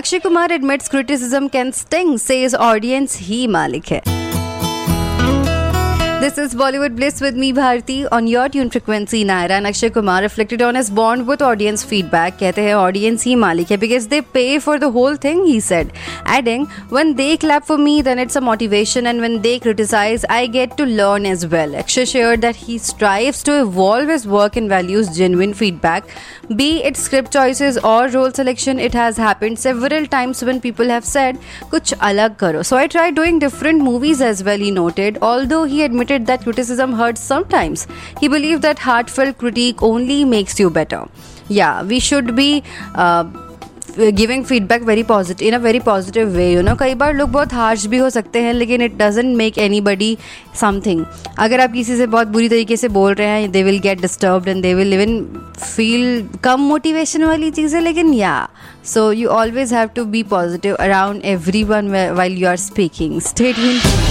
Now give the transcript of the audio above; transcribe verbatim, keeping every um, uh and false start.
Akshay Kumar admits criticism can sting, says audience ही मालिक है. This is Bollywood Bliss with me Bharti on your tune frequency Naira, and Akshay Kumar reflected on his bond with audience feedback. कहते हैं audience ही मालिक है because they pay for the whole thing, he said, adding, when they clap for me then it's a motivation, and when they criticize I get to learn as well. Akshay shared that he strives to evolve his work and values genuine feedback, be it script choices or role selection. It has happened several times when people have said कुछ अलग करो, so I tried doing different movies as well, he noted. Although he admitted that criticism hurts sometimes, he believed that heartfelt critique only makes you better. Yeah, we should be uh, giving feedback very positive in a very positive way, you know. कई बार लोग बहुत harsh भी हो सकते हैं, लेकिन it doesn't make anybody something. अगर आप किसी से बहुत बुरी तरीके से बोल रहे हैं, they will get disturbed and they will even feel come motivation वाली चीज़ें. लेकिन yeah, so you always have to be positive around everyone while you are speaking. Stay tuned.